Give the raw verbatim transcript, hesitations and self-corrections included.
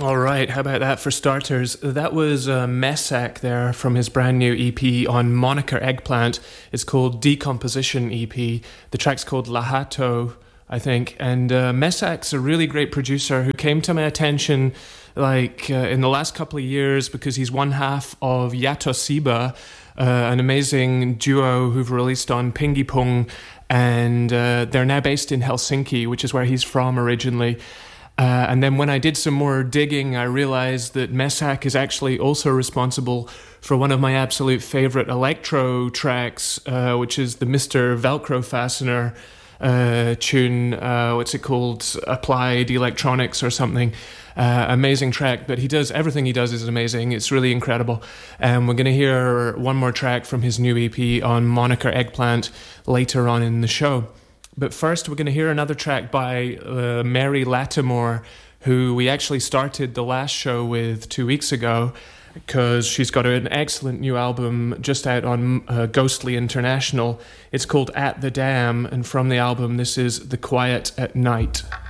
All right, how about that for starters? That was uh, Messack there from his brand new E P on Moniker Eggplant. It's called Decomposition E P. The track's called Lahato, I think. And uh, Messack's a really great producer who came to my attention like uh, in the last couple of years because he's one half of Yatosiba, uh, an amazing duo who've released on Pingi Pong, and uh, they're now based in Helsinki, which is where he's from originally. Uh, and then when I did some more digging, I realized that Messack is actually also responsible for one of my absolute favorite electro tracks, uh, which is the Mister Velcro Fastener uh, tune. Uh, what's it called? Applied Electronics or something. Uh, amazing track, but he does, everything he does is amazing. It's really incredible. And we're going to hear one more track from his new E P on Moniker Eggplant later on in the show. But first, we're going to hear another track by uh, Mary Lattimore, who we actually started the last show with two weeks ago, because she's got an excellent new album just out on uh, Ghostly International. It's called At the Dam, and from the album, this is The Quiet at Night.